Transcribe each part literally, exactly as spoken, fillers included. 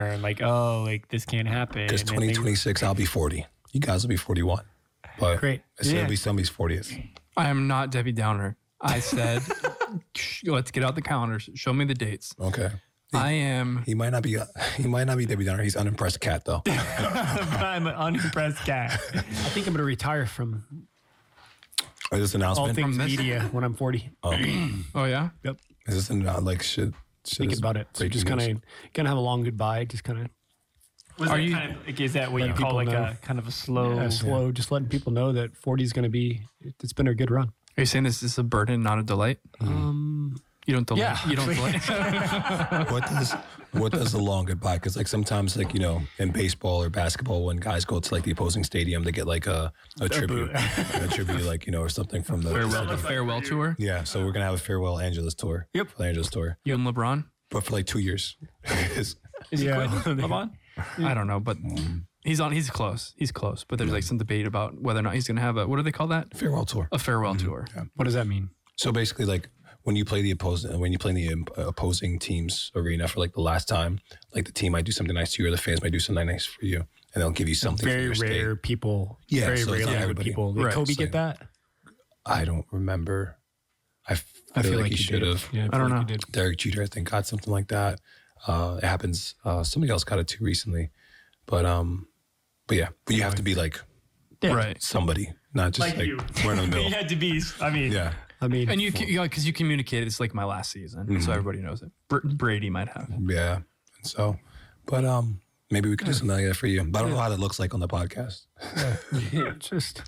and like, oh, like this can't happen. Because twenty twenty-six, I'll be forty. You guys will be forty-one. But Great. it's Yeah. going to be somebody's fortieth. I am not Debbie Downer. I said, let's get out the calendars. Show me the dates. Okay. He, I am. He might not be. He might not be Debbie Downer. He's unimpressed cat though. I'm an unimpressed cat. I think I'm going to retire from Is this an all announcement? things this? media when I'm forty. Oh. Oh yeah. Yep. Is this an, uh, like should? should Thinking this about it. So breaking just kind news? of kind of have a long goodbye. Just kind of. Was Are that you- kind of, like, is that what you letting call people like know? a kind of a slow? Yeah, slow, just letting people know that forty is going to be. It's been a good run. Are you saying this is a burden, not a delight? Um, You don't delay. Yeah. You don't delay. What does what does the long goodbye? Because like sometimes like you know in baseball or basketball when guys go to like the opposing stadium they get like a a tribute, a tribute like you know or something from the farewell, a farewell tour. Yeah, so we're gonna have a farewell Angeles tour. Yep. For the Angeles tour, You and LeBron. but for like two years. It's- Is Yeah. he quitting? LeBron? I don't know, but he's on. He's close. He's close. But there's like some debate about whether or not he's going to have a. What do they call that? farewell tour. A farewell tour. what does that mean? So basically, like when you play the opposing when you play in the um, opposing team's arena for like the last time, like the team might do something nice to you, or the fans might do something nice for you, and they'll give you something. Very for your rare state. people. Yeah, Very so it's not rarely would everybody. people. Did Right, Kobe so- get that? I don't remember. I feel, like, he should did. have. Yeah, I don't feel like know. he did. Derek Jeter, I think, got something like that. Uh, it happens. Uh, somebody else got it too recently, but um, but yeah, but you have to be like Yeah. Right. somebody, not just Like like, you. we're in the He middle. had to be. I mean, Yeah, I mean, And you, because you, because you communicated, it's like my last season, so everybody knows it. Br- Brady might have. yeah. And so, but um, maybe we could do something like that for you. But I don't know how that looks like on the podcast. yeah, just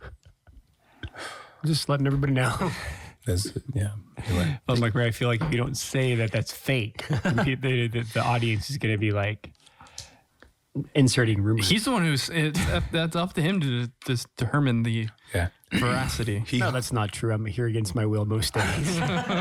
just letting everybody know. That's, yeah. Anyway. I'm like, where I feel like if you don't say that, that's fake. the, the, the, the audience is going to be like inserting rumors. He's the one who's. It, that, that's up to him to, to determine the Yeah. veracity. He no, that's not true. I'm here against my will most days.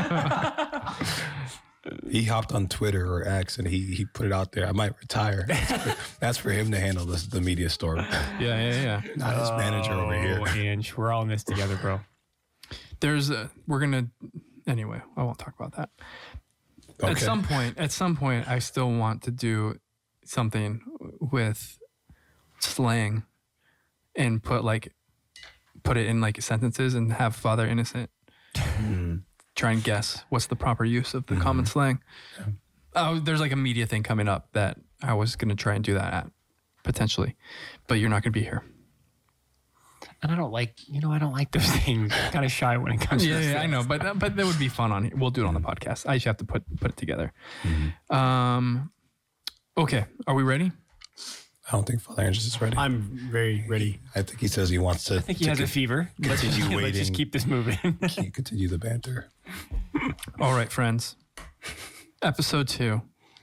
he hopped on Twitter or X and he he put it out there. I might retire. That's for, that's for him to handle this the media storm, Yeah, yeah, yeah. not his manager over here. Oh, Ange, we're all in this together, bro. There's. A, we're gonna. Anyway, I won't talk about that. At Okay. some point, at some point, I still want to do something with slang and put like put it in like sentences and have Father Innocent try and guess what's the proper use of the common slang. Oh, there's like a media thing coming up that I was gonna try and do that at potentially, but you're not gonna be here. And I don't like, you know, I don't like those things. I'm kind of shy when it comes Yeah, to yeah, I know, but uh, but that would be fun on here. We'll do it on the podcast. I just have to put put it together. Um, okay, are we ready? I don't think Father Andrews is ready. I'm very ready. I think he says he wants to. I think he has a fever. Let's just, continue let's just waiting. keep this moving. continue the banter. All right, friends. Episode two.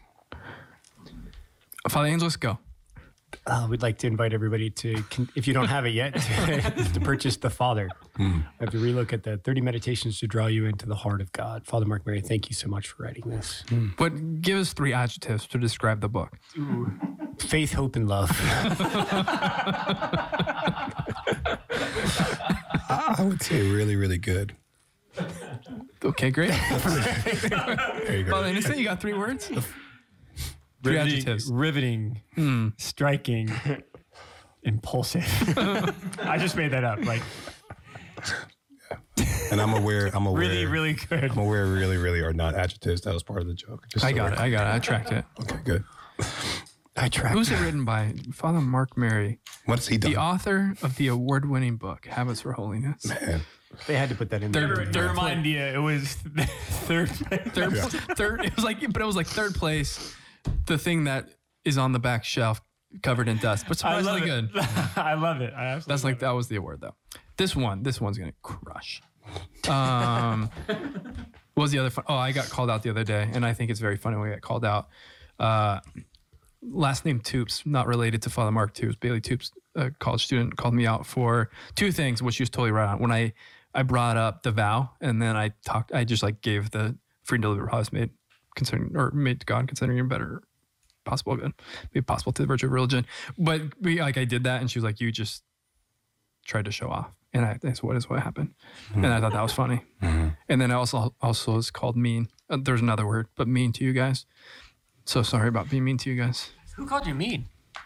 Father Angeles, go. Uh, we'd like to invite everybody to, con- if you don't have it yet, to, to purchase The Father. I have to relook at the thirty meditations to draw you into the heart of God. Father Mark Mary, thank you so much for writing this. But give us three adjectives to describe the book. Faith, hope, and love. I would say really, really good. Okay, great. There you go. Father Innocent, you got three words? Three riveting, adjectives. riveting striking, impulsive. I just made that up. Like, And I'm aware. I'm aware. really, really good. I'm aware. Really, really are not adjectives. That was part of the joke. Just I so got we're- it. I got it. I tracked it. Okay, good. I tracked Who's it written by? Father Mark Mary, What's he done? the author of the award-winning book Habits for Holiness. Man, They had to put that in Third- there. To remind you, it was third. Third, third. It was like, but it was like third place. The thing that is on the back shelf, covered in dust, but I love surprisingly it. good. I love it. I absolutely That's like love that was the award though. This one, this one's gonna crush. Um, what was the other fun? Oh, I got called out the other day, and I think it's very funny when we get called out. Uh, last name Toops, not related to Father Mark Toops. Bailey Toops, a college student, called me out for two things, which she was totally right on. When I I brought up the vow, and then I talked, I just like gave the free and delivered vows made concerning or made to God considering your better possible good, made possible to the virtue of religion. But we, like I did that, and she was like, "You just tried to show off," and I, that's what is what happened. And I thought that was funny. And then I also also was called mean. Uh, there's another word, but mean to you guys. So sorry about being mean to you guys. Who called you mean?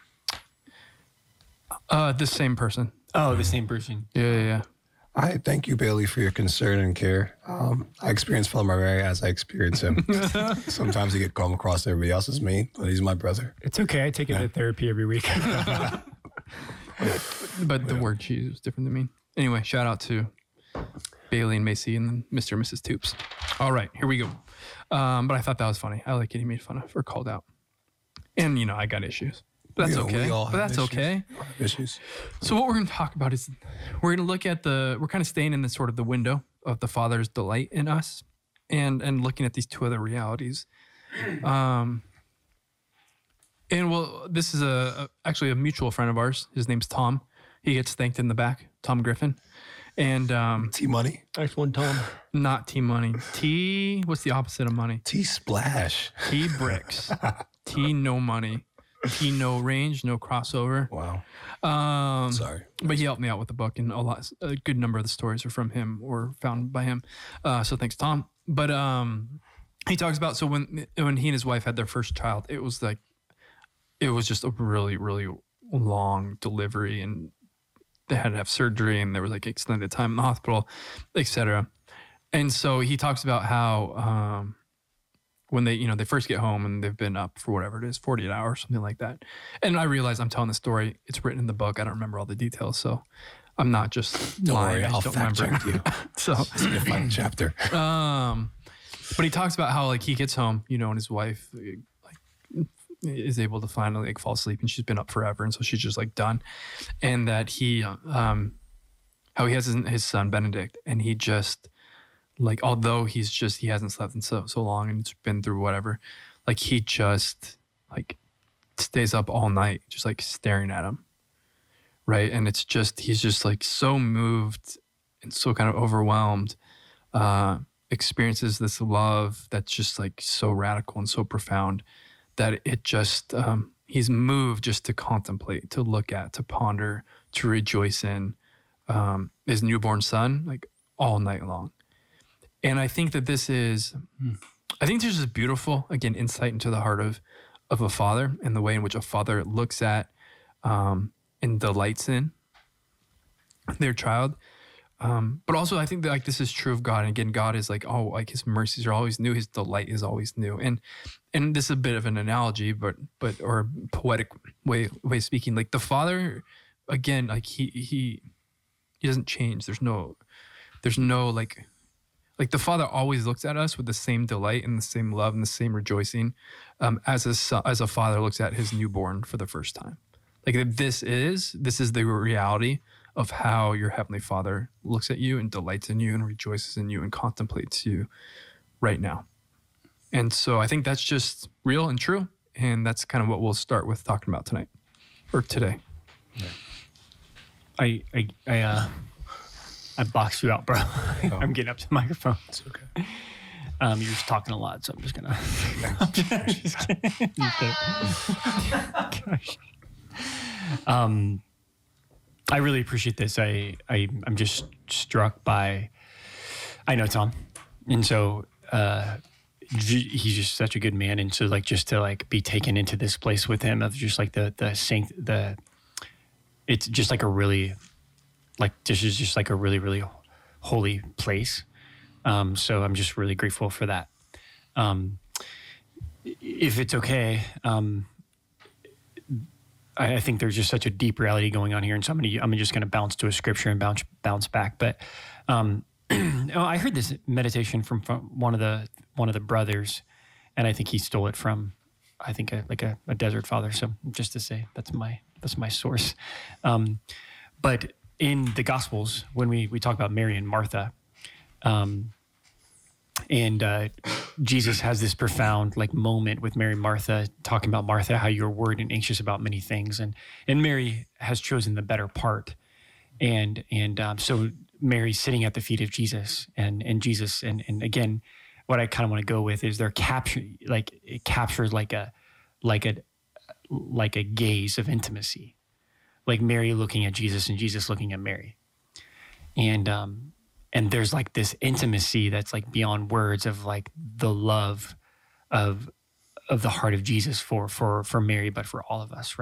Uh, the same person. Oh, the same person. Yeah, yeah, yeah. I thank you, Bailey, for your concern and care. Um, I experience Father Mark Mary as I experience him. Sometimes he get come across everybody else as me, but he's my brother. It's okay. I take it to therapy every week. But the word cheese was different than me. Anyway, shout out to Bailey and Macy and then Mister and Missus Toops. All right, here we go. Um, but I thought that was funny. I like getting made fun of or called out. And, you know, I got issues. But that's You know, we okay. all But have that's issues. okay. We all have issues. So what we're going to talk about is we're going to look at the, we're kind of staying in the sort of the window of the Father's delight in us and, and looking at these two other realities. Um, and well, this is a, a actually a mutual friend of ours. His name's Tom. He gets thanked in the back, Tom Griffin. And um, T money, Nice one, Tom. not T money. T, what's the opposite of money? T splash. T bricks. T no money. T no range, no crossover. Wow. Um, Sorry. But he helped me out with the book, and a lot, a good number of the stories are from him or found by him. Uh, so thanks, Tom. But um, he talks about so when when he and his wife had their first child, it was like it was just a really really long delivery, and they had to have surgery, and there was like extended time in the hospital, et cetera. And so he talks about how um, when they you know they first get home and they've been up for whatever it is, forty-eight hours, something like that. And I realize I'm telling the story. It's written in the book. I don't remember all the details, so I'm not just Don't lying. worry, I I'll just don't fact remember. check you. So, See the final chapter. um, but he talks about how like he gets home, you know, and his wife like is able to finally like fall asleep, and she's been up forever, and so she's just like done. And that he, um, how he has his, his son Benedict, and he just like although he's just he hasn't slept in so so long, and it's been through whatever, like he just like stays up all night, just like staring at him. Right. And it's just, he's just like so moved and so kind of overwhelmed, uh, experiences this love that's just like so radical and so profound that it just, um, he's moved just to contemplate, to look at, to ponder, to rejoice in, um, his newborn son, like all night long. And I think that this is, I think there's this beautiful, again, insight into the heart of, of a father and the way in which a father looks at, um, and delights in their child. Um, but also I think that like this is true of God. And again, God is like, oh, like his mercies are always new. His delight is always new. And, and this is a bit of an analogy, but, but, or poetic way, way of speaking, like the Father, again, like he, he, he doesn't change. There's no, there's no like, like the Father always looks at us with the same delight and the same love and the same rejoicing, um, as a son, as a father looks at his newborn for the first time. Like this is, this is the reality of how your Heavenly Father looks at you and delights in you and rejoices in you and contemplates you right now. And so I think that's just real and true. And that's kind of what we'll start with talking about tonight or today. I I I uh I boxed you out, bro. I'm getting up to the microphone. It's okay. Um, you're just talking a lot, so I'm just gonna. I'm just kidding. Gosh. Um, I really appreciate this. I, I I'm just struck by. I know Tom, and so uh, j- he's just such a good man, and so like just to like be taken into this place with him of just like the the sanct the. It's just like a really, like this is just like a really really holy place. Um, so I'm just really grateful for that. Um, if it's okay, um, I, I think there's just such a deep reality going on here, and so I'm, gonna, I'm just going to bounce to a scripture and bounce bounce back. But um, oh, I heard this meditation from, from one of the one of the brothers, and I think he stole it from, I think a, like a, a desert father. So just to say, that's my that's my source. Um, but in the Gospels, when we we talk about Mary and Martha. Um, and uh, Jesus has this profound like moment with Mary and Martha, talking about Martha, how you're worried and anxious about many things, and and Mary has chosen the better part, and and um, so Mary's sitting at the feet of Jesus, and and Jesus, and and again, what I kind of want to go with is they're capture like it captures like a like a like a gaze of intimacy, like Mary looking at Jesus and Jesus looking at Mary, and um. And there's like this intimacy that's like beyond words of like the love of of the heart of Jesus for for for Mary, but for all of us, right?